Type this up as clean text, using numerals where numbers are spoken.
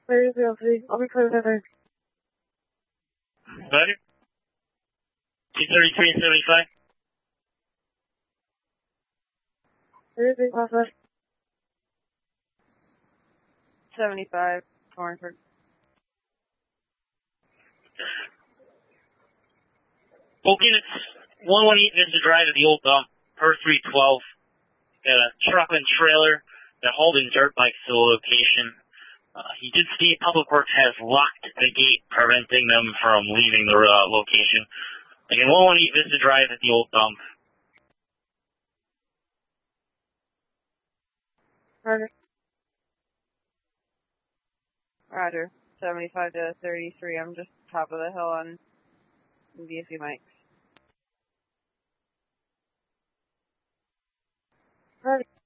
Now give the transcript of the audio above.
3303, I'll be clear with her. Better? 233 and 75? 33, Southwest. 75, Torrenford. Both units, 118 Vista Drive at the old dump, per 312. Got a truck and trailer. They're hauling dirt bikes to the location. You did see Public Works has locked the gate, preventing them from leaving the location. Again, 118 Vista Drive at the old dump. Roger. Roger. 75 to 33. I'm just top of the hill on VSU mics. Roger.